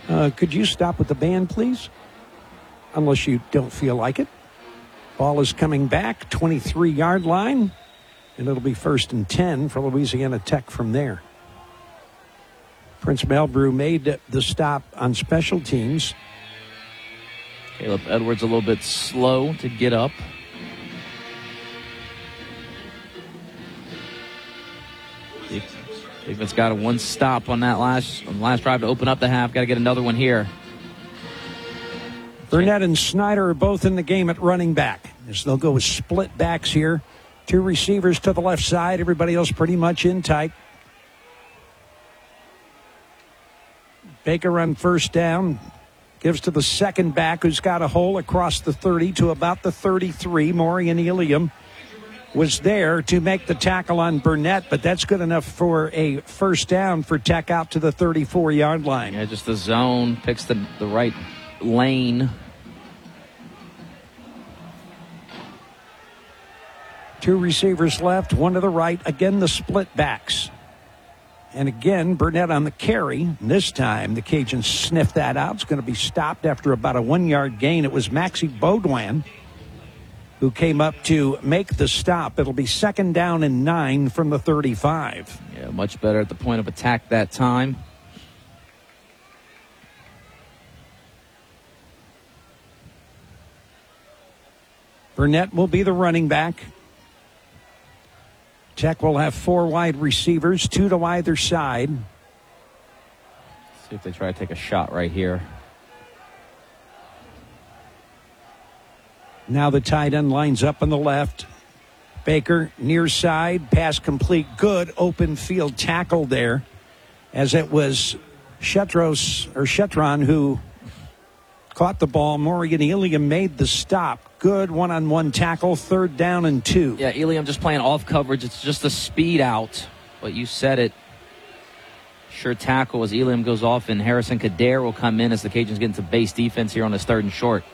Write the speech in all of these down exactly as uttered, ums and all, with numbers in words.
Uh, could you stop with the band, please? Unless you don't feel like it. Ball is coming back, twenty-three-yard line, and it'll be first and ten for Louisiana Tech from there. Prince Malbrew made the stop on special teams. Caleb Edwards a little bit slow to get up. Defense got a one stop on that last on the last drive to open up the half. Got to get another one here. Burnett and Snyder are both in the game at running back, as they'll go with split backs here. Two receivers to the left side. Everybody else pretty much in tight. Baker on first down. Gives to the second back, who's got a hole across the thirty to about the thirty-three. Morgan Eliam was there to make the tackle on Burnett, but that's good enough for a first down for Tech out to the thirty-four-yard line. Yeah, just the zone, picks the, the right lane. Two receivers left, one to the right. Again, the split backs. And again, Burnett on the carry. This time, the Cajuns sniffed that out. It's going to be stopped after about a one-yard gain. It was Maxie Baudouin who came up to make the stop. It'll be second down and nine from the thirty-five. Yeah, much better at the point of attack that time. Burnett will be the running back. Tech will have four wide receivers, two to either side. See if they try to take a shot right here. Now the tight end lines up on the left. Baker near side, pass complete. Good open field tackle there, as it was Shetros or Shetron who caught the ball. Morgan Eliam made the stop. Good one-on-one tackle, third down and two. Yeah, Eliam just playing off coverage. It's just the speed out. But you said it. Sure tackle as Eliam goes off, and Harrison Kader will come in as the Cajuns get into base defense here on this third and short.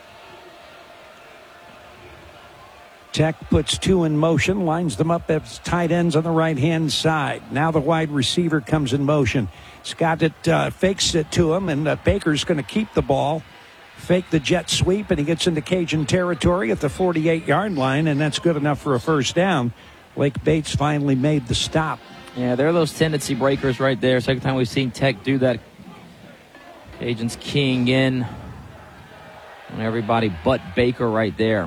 Tech puts two in motion, lines them up as tight ends on the right-hand side. Now the wide receiver comes in motion. Scott it, uh, fakes it to him, and uh, Baker's going to keep the ball. Fake the jet sweep, and he gets into Cajun territory at the forty-eight-yard line, and that's good enough for a first down. Blake Bates finally made the stop. Yeah, there are those tendency breakers right there. Second time we've seen Tech do that. Cajuns keying in on everybody but Baker right there.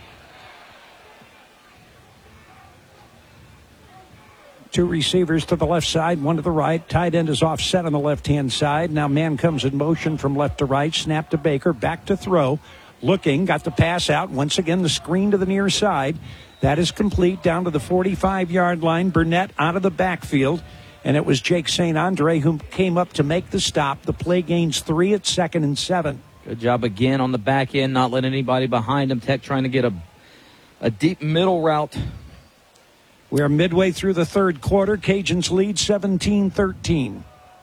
Two receivers to the left side, one to the right. Tight end is offset on the left-hand side. Now man comes in motion from left to right. Snap to Baker, back to throw. Looking, got the pass out. Once again, the screen to the near side. That is complete down to the forty-five-yard line. Burnett out of the backfield. And it was Jake Saint Andre who came up to make the stop. The play gains three at second and seven. Good job again on the back end, not letting anybody behind him. Tech trying to get a, a deep middle route. We are midway through the third quarter. Cajuns lead seventeen thirteen.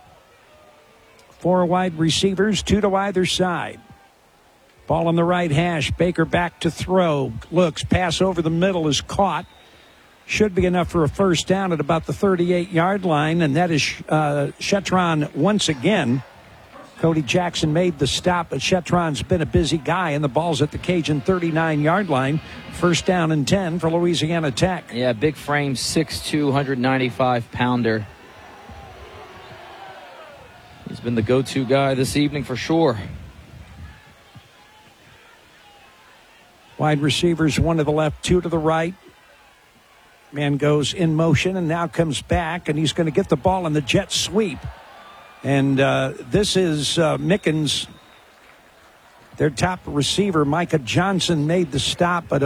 Four wide receivers, two to either side. Ball on the right hash. Baker back to throw. Looks, pass over the middle is caught. Should be enough for a first down at about the thirty-eight-yard line, and that is uh, Shetron once again. Cody Jackson made the stop, but Shetron's been a busy guy, and the ball's at the Cajun thirty-nine-yard line. First down and ten for Louisiana Tech. Yeah, big frame, six two, one ninety-five pounder. He's been the go-to guy this evening for sure. Wide receivers, one to the left, two to the right. Man goes in motion and now comes back, and he's going to get the ball in the jet sweep. And uh, this is uh, Mickens. Their top receiver, Micah Johnson, made the stop, but